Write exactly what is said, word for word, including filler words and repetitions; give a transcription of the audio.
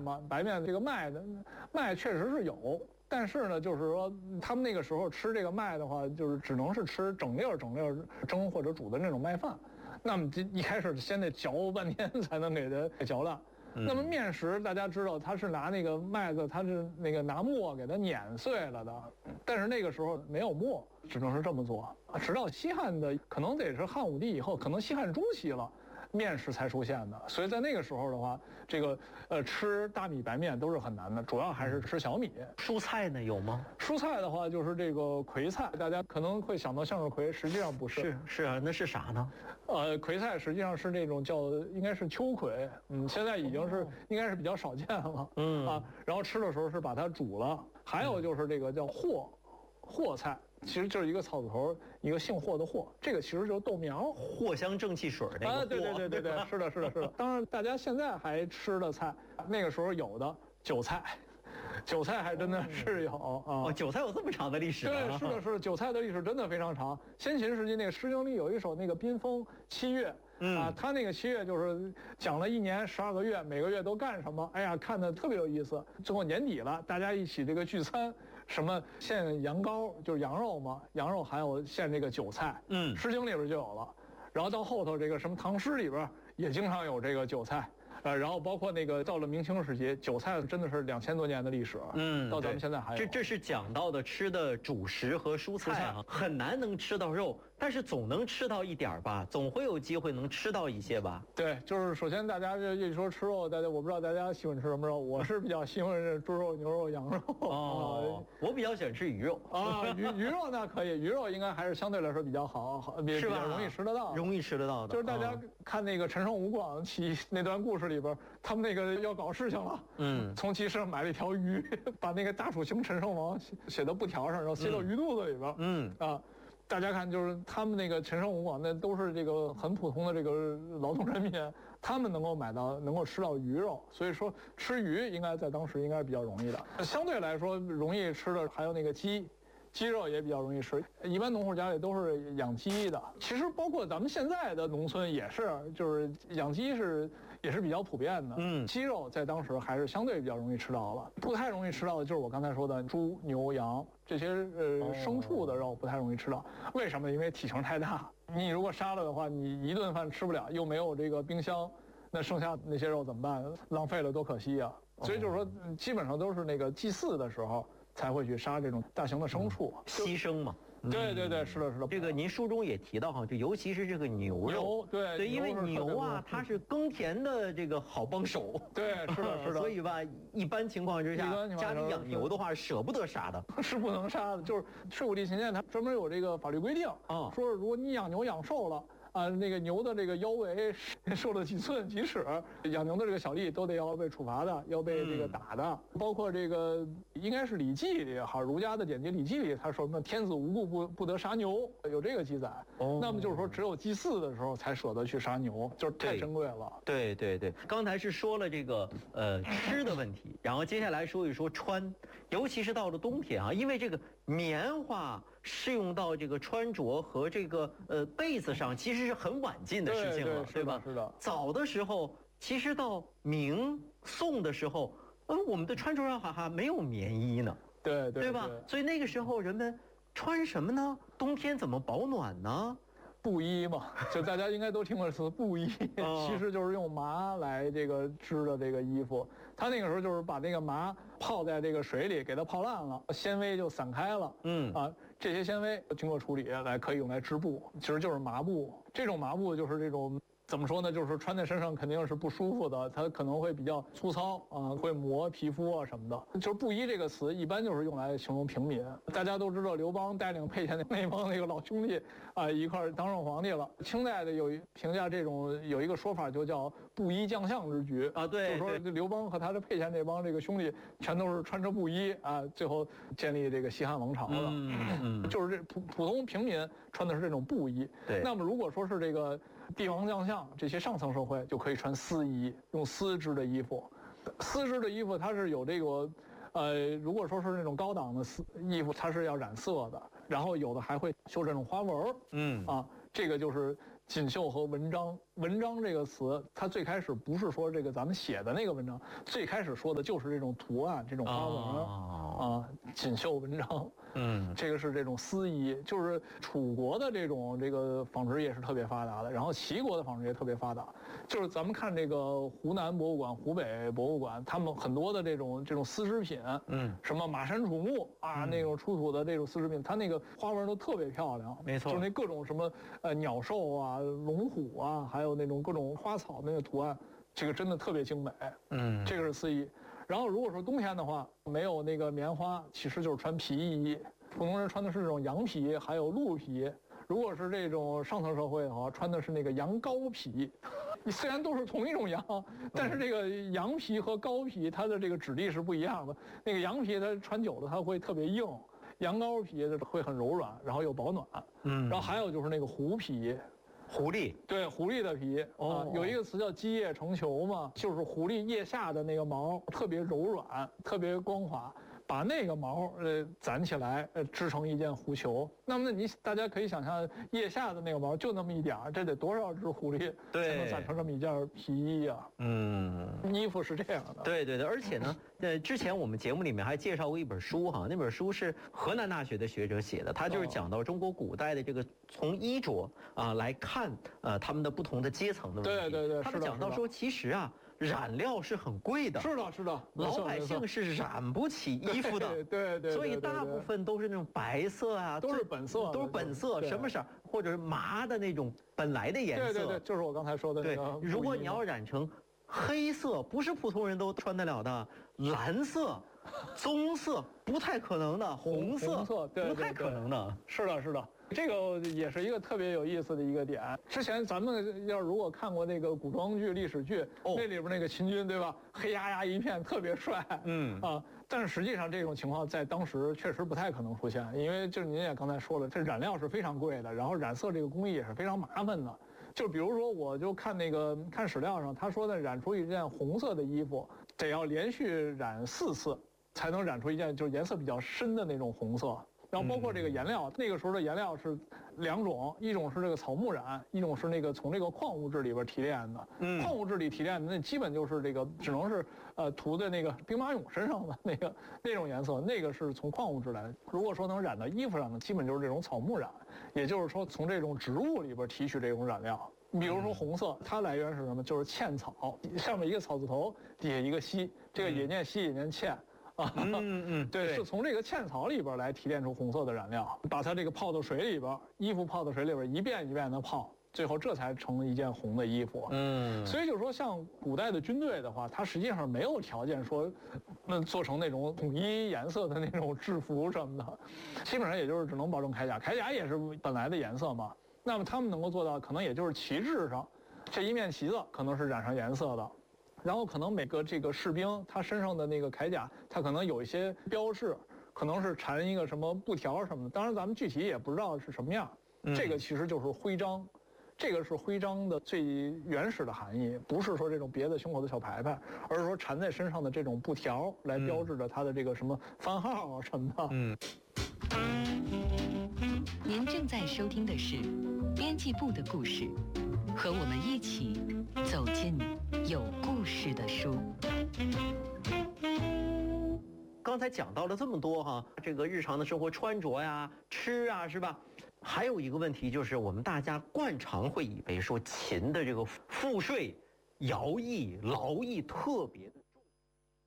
嘛，白面这个麦的麦确实是有。但是呢，就是说，他们那个时候吃这个麦的话，就是只能是吃整粒儿、整粒儿蒸或者煮的那种麦饭。那么一开始先得嚼半天才能给它给嚼烂。嗯、那么面食大家知道，它是拿那个麦子，它是那个拿磨给它碾碎了的。但是那个时候没有磨，只能是这么做。直到西汉的，可能得是汉武帝以后，可能西汉中期了。面食才出现的，所以在那个时候的话，这个呃吃大米白面都是很难的，主要还是吃小米。 蔬菜呢有吗？ 蔬菜的话就是这个葵菜，大家可能会想到向日葵，实际上不是。 是是啊，那是啥呢？ 呃，葵菜实际上是那种叫应该是秋葵，嗯，现在已经是、哦、应该是比较少见了，嗯啊，然后吃的时候是把它煮了。还有就是这个叫藿，藿菜。其实就是一个草字头，一个姓霍的霍，这个其实就是豆苗， 藿香正气水那个。 啊，对对对对对，是的，是的，是的。当然，大家现在还吃的菜，那个时候有的韭菜，韭菜还真的是有啊。 哦，韭菜有这么长的历史、啊。 对，是的，是的，韭菜的历史真的非常长。先秦时期那个《诗经》里有一首那个《宾风七月》。嗯啊，他那个七月就是讲了一年十二个月，每个月都干什么？哎呀，看的特别有意思。最后年底了，大家一起这个聚餐，什么献羊羔，就是羊肉嘛，羊肉还有献这个韭菜。嗯，《诗经》里边就有了。然后到后头这个什么唐诗里边也经常有这个韭菜。呃，然后包括那个到了明清时期，韭菜真的是两千多年的历史，嗯，到咱们现在还有。 这这是讲到的吃的主食和蔬菜啊，很难能吃到肉，但是总能吃到一点吧，总会有机会能吃到一些吧。 对，就是首先大家这一说吃肉，大家我不知道大家喜欢吃什么肉，我是比较喜欢猪肉、牛肉、羊肉。 哦，我比较喜欢吃鱼肉啊，鱼鱼肉那可以，鱼肉应该还是相对来说比较好，好比比较容易吃得到， 容易吃得到的。 就是大家看那个陈胜吴广起那段故事里边，他们那个要搞事情了，嗯，从集市上买了一条鱼，把那个大楚兴陈胜王写到布条上，然后塞到鱼肚子里边，嗯啊，大家看就是他们那个陈胜吴广那都是这个很普通的这个劳动人民，他们能够买到能够吃到鱼肉，所以说吃鱼应该在当时应该是比较容易的。相对来说容易吃的还有那个鸡。鸡肉也比较容易吃，一般农户家里都是养鸡的。其实包括咱们现在的农村也是，就是养鸡是也是比较普遍的。嗯，鸡肉在当时还是相对比较容易吃到了，不太容易吃到的就是我刚才说的猪、牛、羊这些呃牲畜的肉不太容易吃到。为什么？因为体型太大，你如果杀了的话，你一顿饭吃不了，又没有这个冰箱，那剩下那些肉怎么办？浪费了多可惜啊！所以就是说，基本上都是那个祭祀的时候才会去杀这种大型的牲畜， 嗯、牺牲嘛。 对对对，是的，是的。 这个您书中也提到哈，就尤其是这个牛肉， 牛对对，因为牛啊，它是耕田的这个好帮手。 对，是的，是的。 所以吧，一般情况之下，家里养牛的话，舍不得杀的， 是不能杀的。就是税务地勤监它专门有这个法律规定啊，说如果你养牛养瘦了。啊，那个牛的这个腰围瘦了几寸几尺，养牛的这个小吏都得要被处罚的，要被这个打的。嗯、包括这个应该是《礼记》里，好儒家的典籍《礼记》里，他说什么天子无故不不得杀牛，有这个记载。哦，那么就是说，只有祭祀的时候才舍得去杀牛，就是太珍贵了。 对对对，刚才是说了这个呃吃的问题，然后接下来说一说穿，尤其是到了冬天啊，因为这个棉花适用到这个穿着和这个呃被子上，其实是很晚近的事情了， 对, 对, 对吧？ 是的。 早的时候，其实到明宋的时候，呃，我们的穿着上还还没有棉衣呢， 对对对吧？所以那个时候人们穿什么呢？冬天怎么保暖呢？ 布衣嘛，就大家应该都听过词布衣，哦、其实就是用麻来这个织的这个衣服。他那个时候就是把那个麻泡在这个水里，给它泡烂了，纤维就散开了。嗯啊，这些纤维经过处理来可以用来织布，其实就是麻布。这种麻布就是这种。怎么说呢？就是穿在身上肯定是不舒服的，它可能会比较粗糙啊，会磨皮肤啊什么的。就是布衣这个词，一般就是用来形容平民。大家都知道，刘邦带领沛县的那帮那个老兄弟啊，一块当上皇帝了。清代的有评价这种有一个说法，就叫布衣将相之举啊，对， 就说刘邦和他的沛县这帮这个兄弟全都是穿着布衣啊，最后建立这个西汉王朝了。嗯嗯，就是这普普通平民穿的是这种布衣。 对， 那么如果说是这个帝王将相。这些上层社会就可以穿丝衣，用丝织的衣服。丝织的衣服它是有这个，呃，如果说是那种高档的丝衣服，它是要染色的，然后有的还会绣这种花纹。嗯啊，这个就是锦绣和文章文章这个词，它最开始不是说这个咱们写的那个文章，最开始说的就是这种图案、这种花纹、哦、啊，锦绣文章。嗯，这个是这种丝衣，就是楚国的这种这个纺织业是特别发达的，然后齐国的纺织业特别发达。就是咱们看这个湖南博物馆、湖北博物馆，他们很多的这种这种丝织品，嗯，什么马山楚木啊，嗯、那种出土的这种丝织品，它那个花纹都特别漂亮， 没错， 就是那各种什么呃鸟兽啊、龙虎啊，还有那种各种花草那个图案，这个真的特别精美。嗯，这个是丝衣。然后如果说冬天的话，没有那个棉花，其实就是穿皮衣。普通人穿的是这种羊皮，还有鹿皮。如果是这种上层社会的话，穿的是那个羊羔皮。虽然都是同一种羊，但是这个羊皮和羔皮它的这个质地是不一样的。那个羊皮它穿久了它会特别硬，羊羔皮会很柔软，然后又保暖。嗯，然后还有就是那个狐皮。 狐狸， 对，狐狸的皮哦、啊，有一个词叫积叶成裘嘛，就是狐狸腋下的那个毛特别柔软，特别光滑，把那个毛呃攒起来，呃织成一件狐裘。那么你大家可以想象，腋下的那个毛就那么一点儿，这得多少只狐狸才能攒成这么一件皮衣啊？嗯，衣服是这样的。 对对对，而且呢，呃，之前我们节目里面还介绍过一本书哈，那本书是河南大学的学者写的，他就是讲到中国古代的这个从衣着啊来看呃他们的不同的阶层的问题。对对对， 他们讲到说，其实啊。染料是很贵的， 是的，是的， 老百姓是染不起衣服的， 对对对， 所以大部分都是那种白色啊， 都是本色， 都是本色，什么色，或者是麻的那种本来的颜色， 对对对，就是我刚才说的那个。 对，如果你要染成黑色，不是普通人都穿得了的，蓝色。棕色不太可能的，红色, 红色对不太可能的。 是的，是的，这个也是一个特别有意思的一个点。之前咱们要如果看过那个古装剧、历史剧，哦、那里边那个秦军对吧，黑压压一片，特别帅，嗯啊。但是实际上这种情况在当时确实不太可能出现，因为就是您也刚才说了，这染料是非常贵的，然后染色这个工艺也是非常麻烦的。就比如说，我就看那个看史料上，他说的染出一件红色的衣服，得要连续染四次。才能染出一件就是颜色比较深的那种红色，然后包括这个颜料，嗯、那个时候的颜料是两种，一种是这个草木染，一种是那个从这个矿物质里边提炼的。嗯，矿物质里提炼的那基本就是这个只能是呃涂在那个兵马俑身上的那个那种颜色，那个是从矿物质来的。如果说能染到衣服上的，基本就是这种草木染，也就是说从这种植物里边提取这种染料。比如说红色，它来源是什么？就是茜草，上面一个草字头，底下一个西，这个也念西也念茜。啊，嗯嗯，对，是从这个茜草里边来提炼出红色的染料，把它这个泡到水里边，衣服泡到水里边，一遍一遍的泡，最后这才成了一件红的衣服。嗯，所以就是说，像古代的军队的话，它实际上没有条件说，那做成那种统一颜色的那种制服什么的，基本上也就是只能保证铠甲，铠甲也是本来的颜色嘛。那么他们能够做到，可能也就是旗帜上，这一面旗子可能是染上颜色的。然后可能每个这个士兵他身上的那个铠甲，他可能有一些标志，可能是缠一个什么布条什么的。当然咱们具体也不知道是什么样。嗯、这个其实就是徽章，这个是徽章的最原始的含义，不是说这种别的胸口的小牌牌，而是说缠在身上的这种布条来标志着它的这个什么番号啊什么的。嗯。 您正在收听的是编辑部的故事，和我们一起走进有故事的书。 刚才讲到了这么多哈，这个日常的生活穿着呀、吃啊，是吧？还有一个问题就是，我们大家惯常会以为说秦的这个赋税、徭役、劳役特别的。